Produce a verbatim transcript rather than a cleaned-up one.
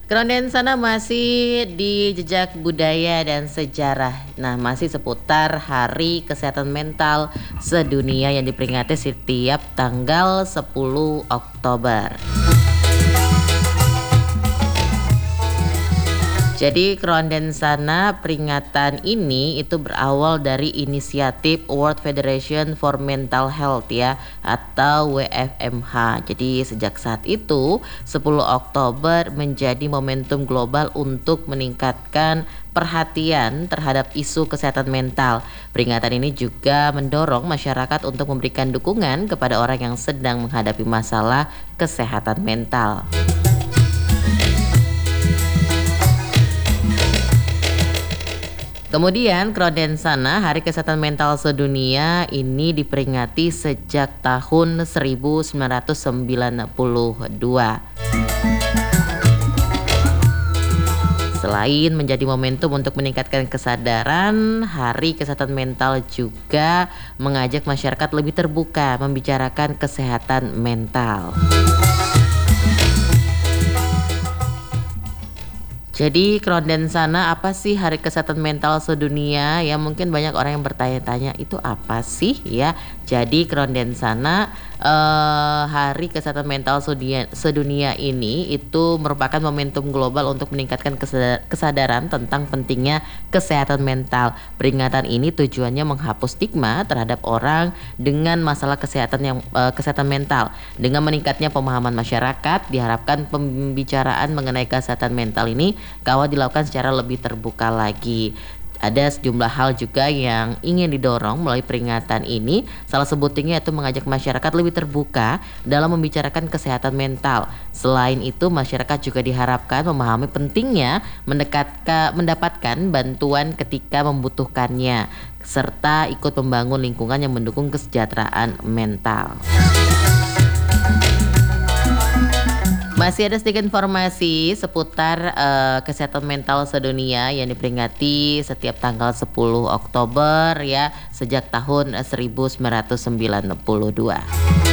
Krondensana masih di jejak budaya dan sejarah. Nah, masih seputar Hari Kesehatan Mental Sedunia yang diperingati setiap tanggal sepuluh Oktober. Jadi Krondensana peringatan ini itu berawal dari inisiatif World Federation for Mental Health ya, atau W F M H. Jadi sejak saat itu sepuluh Oktober menjadi momentum global untuk meningkatkan perhatian terhadap isu kesehatan mental. Peringatan ini juga mendorong masyarakat untuk memberikan dukungan kepada orang yang sedang menghadapi masalah kesehatan mental. Kemudian Krondensana Hari Kesehatan Mental Sedunia ini diperingati sejak tahun seribu sembilan ratus sembilan puluh dua. Selain menjadi momentum untuk meningkatkan kesadaran, Hari Kesehatan Mental juga mengajak masyarakat lebih terbuka membicarakan kesehatan mental. Jadi Krondensana apa sih Hari Kesehatan Mental Sedunia? Ya mungkin banyak orang yang bertanya-tanya itu apa sih ya. Jadi Krondensana eh, Hari Kesehatan Mental Sedunia, Sedunia ini itu merupakan momentum global untuk meningkatkan kesadaran tentang pentingnya kesehatan mental. Peringatan ini tujuannya menghapus stigma terhadap orang dengan masalah kesehatan yang eh, kesehatan mental. Dengan meningkatnya pemahaman masyarakat, diharapkan pembicaraan mengenai kesehatan mental ini kawat dilakukan secara lebih terbuka lagi. Ada sejumlah hal juga yang ingin didorong melalui peringatan ini. Salah sebutnya yaitu mengajak masyarakat lebih terbuka dalam membicarakan kesehatan mental. Selain itu, masyarakat juga diharapkan memahami pentingnya mendekatkan, mendapatkan bantuan ketika membutuhkannya, serta ikut membangun lingkungan yang mendukung kesejahteraan mental. Masih ada sedikit informasi seputar uh, kesehatan mental sedunia yang diperingati setiap tanggal sepuluh Oktober ya, sejak tahun seribu sembilan ratus sembilan puluh dua.